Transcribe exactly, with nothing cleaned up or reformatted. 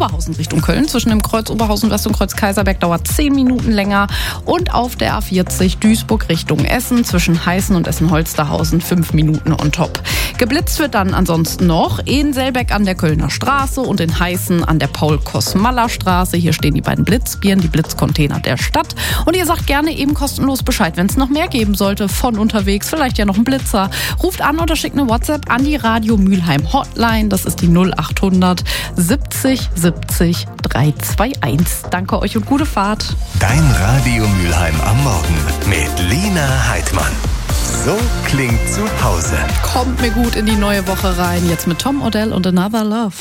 Oberhausen Richtung Köln. Zwischen dem Kreuz Oberhausen West und Kreuz Kaiserberg dauert zehn Minuten länger. Und auf der A vierzig Duisburg Richtung Essen zwischen Heißen und Essen-Holsterhausen fünf Minuten on top. Geblitzt wird dann ansonsten noch in Selbeck an der Kölner Straße und in Heißen an der Paul-Kosmalla-Straße. Hier stehen die beiden Blitzbieren, die Blitzcontainer der Stadt. Und ihr sagt gerne eben kostenlos Bescheid, wenn es noch mehr geben sollte von unterwegs, vielleicht ja noch ein Blitzer. Ruft an oder schickt eine WhatsApp an die Radio Mülheim Hotline. Das ist die null acht hundert siebzig siebzig drei zwei eins. Danke euch und gute Fahrt. Dein Radio Mülheim am Morgen mit Lena Heidmann. So klingt zu Hause. Kommt mir gut in die neue Woche rein. Jetzt mit Tom Odell und Another Love.